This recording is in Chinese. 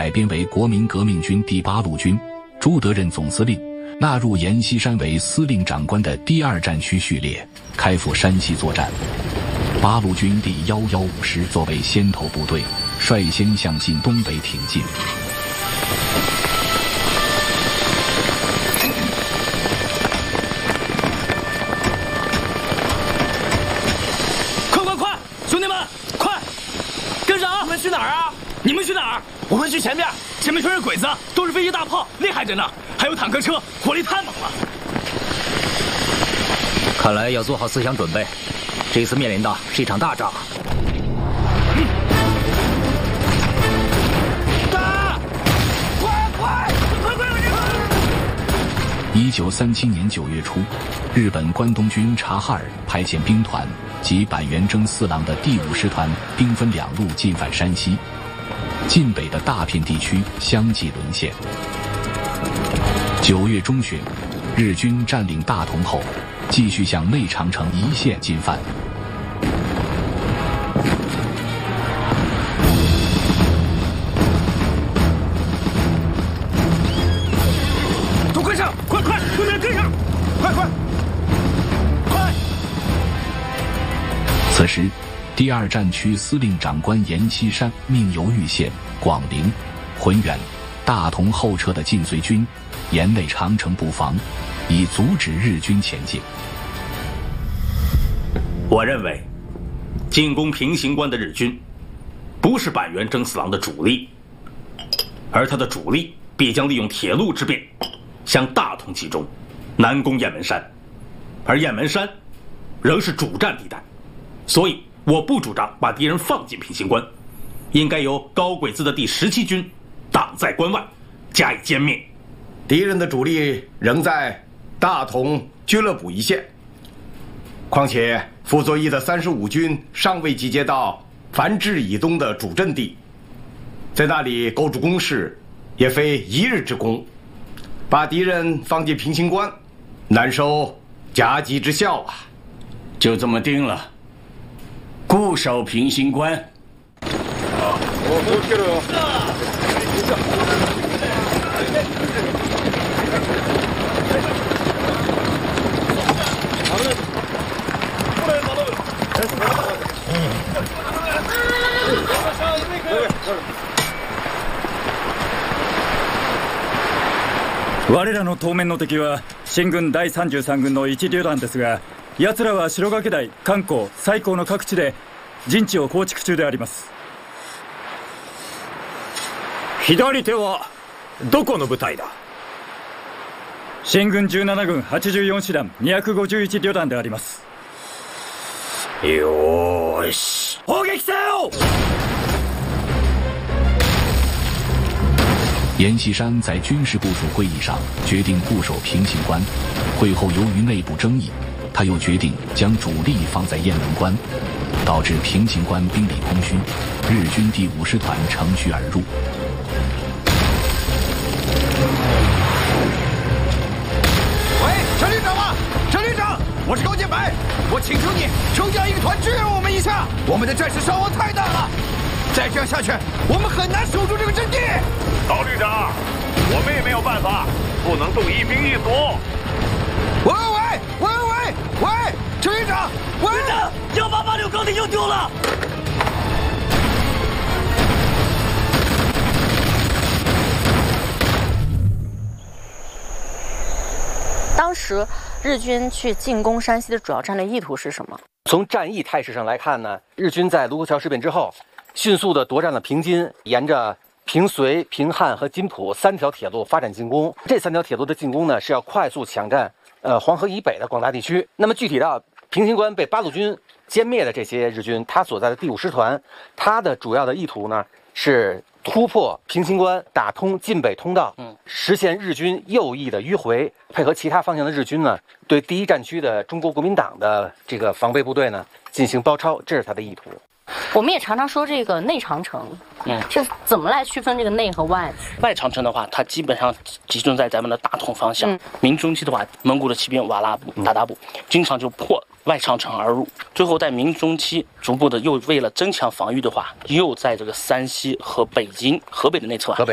改编为国民革命军第8路军，朱德任总司令，纳入阎锡山为司令长官的第2战区序列，开赴山西作战。8路军第115师作为先头部队，率先向晋东北挺进。 快，兄弟们，快，跟上！你们去哪儿啊？你们去哪儿？我们去前面，前面全是鬼子，都是飞机大炮，厉害着呢。还有坦克车，火力太猛了。 看来要做好思想准备，这次面临的是一场大仗。 打！快 ！1937年9月初，日本关东军察哈尔派遣兵团及板垣征四郎的第5师团兵分2路进犯山西，晋北的大片地区相继沦陷。9月中旬，日军占领大同后，继续向内长城一线进犯。 都跟上！快，兄弟们跟上！快！ 此时，第2战区司令长官阎锡山命由豫县、广陵、浑源、大同后撤的晋绥军沿内长城布防，以阻止日军前进。 我认为，进攻平型关的日军，不是板垣征四郎的主力，而他的主力必将利用铁路之便，向大同集中，南攻雁门山，而雁门山仍是主战地带，所以我不主张把敌人放进平型关，应该由高贵滋的第17军挡在关外，加以歼灭。 敌人的主力仍在大同俱乐部一线，况且傅作义的35军尚未集结到樊志以东的主阵地，在那里构筑工事也非一日之功，把敌人放进平型关，难收夹击之效啊！ 就这么定了，固守平型关。 我らの当面の敵は新軍第33軍の一旅団ですが、奴らは白崖台、漢光、西高の各地で陣地を構築中であります。 左手はどこの部隊だ？ 新軍17軍84師団251旅団であります。 よーし、砲撃せよ！ 阎锡山在军事部署会议上决定固守平型关，会后由于内部争议，他又决定将主力放在雁门关，导致平型关兵力空虚，日军第5师团乘虚而入。 喂，陈旅长啊，陈旅长，我是高建白，我请求你抽调一个团支援我们一下，我们的战士伤亡太大了，再这样下去，我们很难守住这个阵地。 高旅长，我们也没有办法，不能动一兵一卒。 喂，陈旅长， 旅长，1886高地又丢了。 当时日军去进攻山西的主要战略意图是什么？ 从战役态势上来看呢，日军在卢沟桥事变之后，迅速地夺占了平津，沿着平绥、平汉和津浦3条铁路发展进攻。这3条铁路的进攻呢，是要快速抢占黄河以北的广大地区。那么具体到平型关被8路军歼灭的这些日军，他所在的第5师团，他的主要的意图呢是突破平型关，打通晋北通道，实现日军右翼的迂回，配合其他方向的日军呢，对第1战区的中国国民党的这个防备部队呢进行包抄，这是他的意图。 我们也常常说这个内长城，是怎么来区分这个内和外？ 外长城的话，它基本上集中在咱们的大同方向。明中期的话，蒙古的骑兵瓦剌部、鞑靼部经常就破外长城而入，最后在明中期逐步的又为了增强防御的话，又在这个山西和北京、河北的内侧